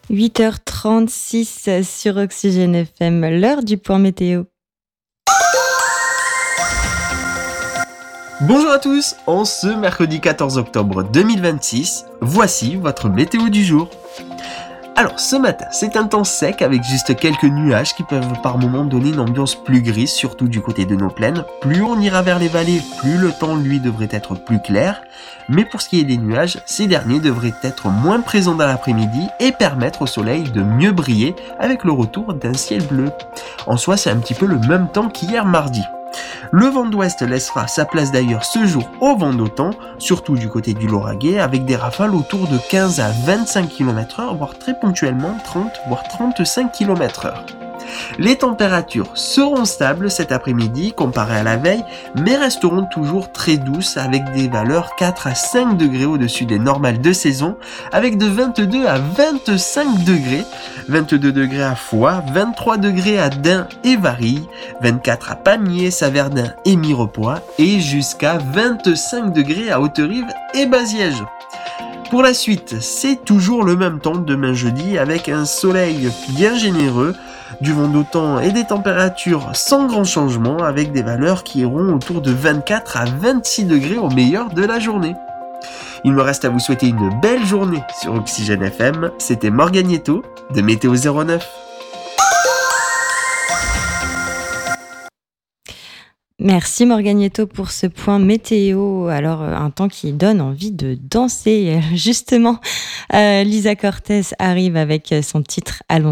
8h36 sur Oxygène FM, l'heure du point météo. Bonjour à tous, en ce mercredi 14 octobre 2026, voici votre météo du jour. Alors ce matin, c'est un temps sec avec juste quelques nuages qui peuvent par moments donner une ambiance plus grise, surtout du côté de nos plaines. Plus on ira vers les vallées, plus le temps lui devrait être plus clair. Mais pour ce qui est des nuages, ces derniers devraient être moins présents dans l'après-midi et permettre au soleil de mieux briller avec le retour d'un ciel bleu. En soi, c'est un petit peu le même temps qu'hier mardi. Le vent d'ouest laissera sa place d'ailleurs ce jour au vent d'automne, surtout du côté du Lauragais, avec des rafales autour de 15 à 25 km/h, voire très ponctuellement 30 voire 35 km/h. Les températures seront stables cet après-midi comparées à la veille, mais resteront toujours très douces avec des valeurs 4 à 5 degrés au-dessus des normales de saison, avec de 22 à 25 degrés, 22 degrés à Foix, 23 degrés à Dain et Varilhes, 24 à Pamiers, Saverdin et Mirepoix, et jusqu'à 25 degrés à Haute-Rive et Baziège. Pour la suite, c'est toujours le même temps demain jeudi avec un soleil bien généreux, du vent d'automne et des températures sans grand changement avec des valeurs qui iront autour de 24 à 26 degrés au meilleur de la journée. Il me reste à vous souhaiter une belle journée sur Oxygène FM. C'était Morganietto de Météo 09. Merci Morganietto pour ce point météo. Alors, un temps qui donne envie de danser. Justement, Lisa Cortés arrive avec son titre « Allons danser ».